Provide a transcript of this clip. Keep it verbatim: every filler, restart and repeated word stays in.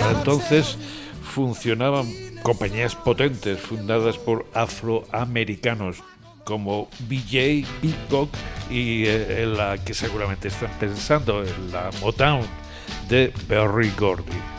Para entonces funcionaban compañías potentes fundadas por afroamericanos como B J, Peacock y eh, en la que seguramente están pensando, en la Motown de Berry Gordy.